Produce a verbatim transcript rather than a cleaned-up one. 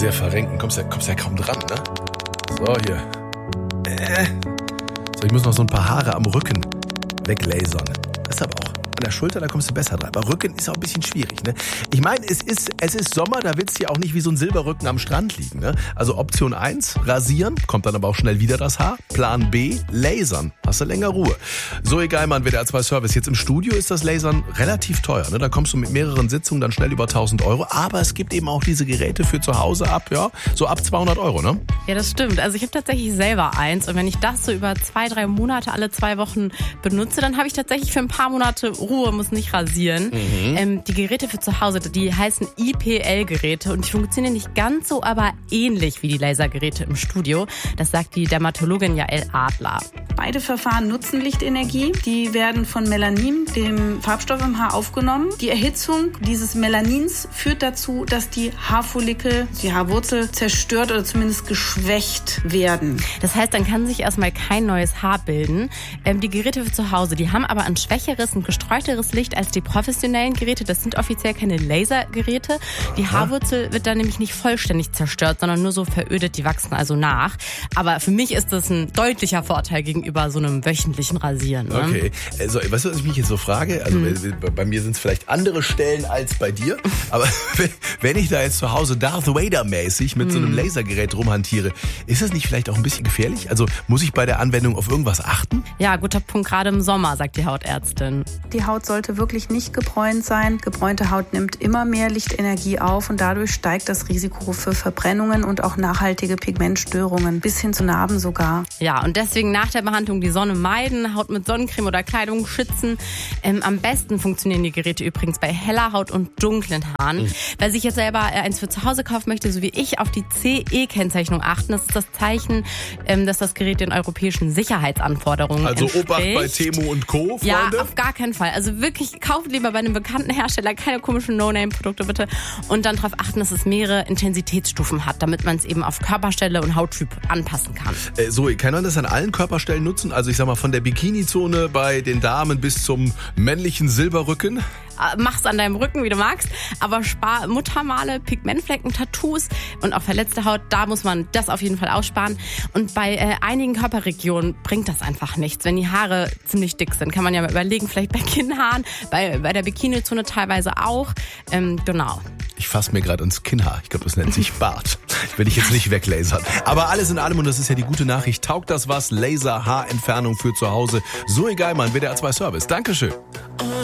sehr verrenken. Kommst ja, kommst ja kaum dran, ne? So, hier. Äh. So, ich muss noch so ein paar Haare am Rücken weglasern. Das ist aber auch an der Schulter, da kommst du besser dran. Aber Rücken ist auch ein bisschen schwierig, ne? Ich meine, es ist, es ist Sommer, da willst du ja auch nicht wie so ein Silberrücken am Strand liegen, ne? Also Option eins, rasieren, kommt dann aber auch schnell wieder das Haar. Plan B, lasern. Hast du länger Ruhe. So, egal, Mann, W D R zwei Service. Jetzt im Studio ist das Lasern relativ teuer, ne? Da kommst du mit mehreren Sitzungen dann schnell über tausend Euro. Aber es gibt eben auch diese Geräte für zu Hause ab, ja, so ab zweihundert Euro, ne? Ja, das stimmt. Also ich habe tatsächlich selber eins. Und wenn ich das so über zwei, drei Monate alle zwei Wochen benutze, dann habe ich tatsächlich für ein paar Monate Ruhe, muss nicht rasieren. Mhm. Ähm, die Geräte für zu Hause, die heißen I P L-Geräte und die funktionieren nicht ganz so, aber ähnlich wie die Lasergeräte im Studio. Das sagt die Dermatologin Jael Adler. Beide Verfahren nutzen Lichtenergie. Die werden von Melanin, dem Farbstoff im Haar, aufgenommen. Die Erhitzung dieses Melanins führt dazu, dass die Haarfollikel, die Haarwurzel zerstört oder zumindest geschwächt werden. Das heißt, dann kann sich erstmal kein neues Haar bilden. Ähm, die Geräte für zu Hause, die haben aber ein schwächeres und gestreuteres Licht als die professionellen Geräte. Das sind offiziell keine Lasergeräte. Die Haarwurzel wird dann nämlich nicht vollständig zerstört, sondern nur so verödet, die wachsen also nach. Aber für mich ist das ein deutlicher Vorteil gegenüber so einem wöchentlichen Rasieren. Ne? Okay, also weißt du, was ich mich jetzt so frage? Also hm. bei mir sind es vielleicht andere Stellen als bei dir, aber wenn ich da jetzt zu Hause Darth Vader-mäßig mit hm. so einem Lasergerät rumhantiere, ist das nicht vielleicht auch ein bisschen gefährlich? Also muss ich bei der Anwendung auf irgendwas achten? Ja, guter Punkt, gerade im Sommer, sagt die Hautärztin. Die Haut sollte wirklich nicht gebräunt sein. Gebräunte Haut nimmt immer mehr Lichtenergie auf und dadurch steigt das Risiko für Verbrennungen und auch nachhaltige Pigmentstörungen, bis hin zu Narben sogar. Ja, und deswegen nach der Behandlung die Sonne meiden, Haut mit Sonnencreme oder Kleidung schützen. Ähm, am besten funktionieren die Geräte übrigens bei heller Haut und dunklen Haaren. Mhm. Wer sich jetzt selber eins für zu Hause kaufen möchte, so wie ich, auf die C E-Kennzeichnung achten. Das ist das Zeichen, ähm, dass das Gerät den europäischen Sicherheitsanforderungen also entspricht. Also Obacht bei Temo und Co., Freunde? Ja, auf gar keinen Fall. Also wirklich, kauft lieber bei einem bekannten Hersteller, keine komischen No-Name-Produkte bitte. Und dann darauf achten, dass es mehrere Intensitätsstufen hat, damit man es eben auf Körperstelle und Hauttyp anpassen kann. Äh, so, kann man das an allen Körperstellen nutzen? Also ich sag mal, von der Bikini-Zone bei den Damen bis zum männlichen Silberrücken? Mach's an deinem Rücken, wie du magst, aber spar Muttermale, Pigmentflecken, Tattoos und auch verletzte Haut, da muss man das auf jeden Fall aussparen. Und bei äh, einigen Körperregionen bringt das einfach nichts. Wenn die Haare ziemlich dick sind, kann man ja mal überlegen, vielleicht bei Kinnhaaren, bei, bei der Bikini-Zone teilweise auch. Ähm, genau. Ich fasse mir gerade ins Kinnhaar. Ich glaube, das nennt sich Bart. Will ich jetzt nicht weglasern. Aber alles in allem, und das ist ja die gute Nachricht, taugt das was? Laser-Haarentfernung für zu Hause. So egal, Mann. W D R zwei Service. Dankeschön.